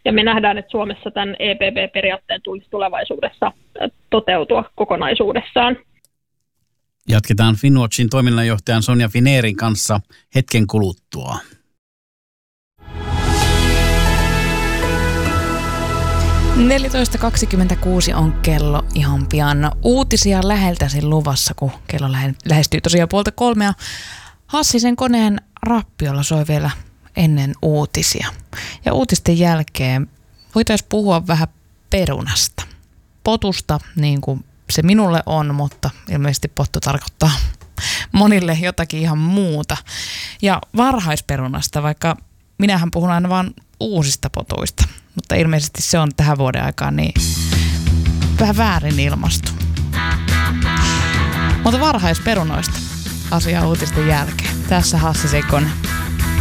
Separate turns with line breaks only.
Ja me nähdään, että Suomessa tämän EPP-periaatteen tulisi tulevaisuudessa toteutua kokonaisuudessaan.
Jatketaan Finnwatchin toiminnanjohtajan Sonja Finérin kanssa hetken kuluttua.
.26 on kello ihan pian. Uutisia läheltäsi luvassa, kun kello lähestyy tosiaan 2:30. Hassisen koneen rappiolla soi vielä ennen uutisia. Ja uutisten jälkeen voitaisiin puhua vähän perunasta. Potusta, niin kuin se minulle on, mutta ilmeisesti pottu tarkoittaa monille jotakin ihan muuta. Ja varhaisperunasta, vaikka minähän puhun aina vaan uusista potuista, mutta ilmeisesti se on tähän vuoden aikaan niin vähän väärin ilmastu. Mutta varhaisperunoista asiaa uutisten jälkeen. Tässä Hassisen kone.